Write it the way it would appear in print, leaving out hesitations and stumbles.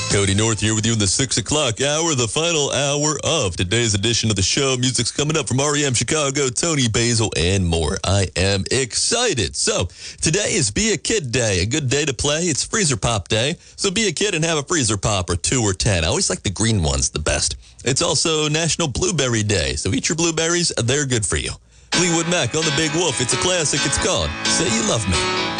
Cody North here with you in the 6 o'clock hour, the final hour of today's edition of the show. Music's coming up from REM Chicago, Tony Basil, and more. I am excited. So today is Be a Kid Day, a good day to play. It's Freezer Pop Day, so be a kid and have a Freezer Pop or 2 or 10. I always like the green ones the best. It's also National Blueberry Day, so eat your blueberries. They're good for you. Fleetwood Mac on the Big Wolf. It's a classic. It's called Say You Love Me.